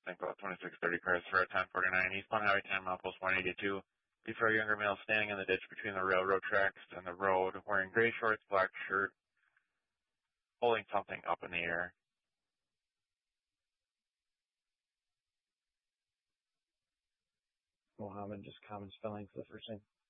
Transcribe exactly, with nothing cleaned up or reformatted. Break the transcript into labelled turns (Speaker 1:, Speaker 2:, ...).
Speaker 1: think about twenty-six thirty cars for a ten forty-nine eastbound Highway ten, milepost one eighty-two. Before a younger male standing in the ditch between the railroad tracks and the road, wearing gray shorts, black shirt, holding something up in the air.
Speaker 2: Mohammed, just common spelling for the first name.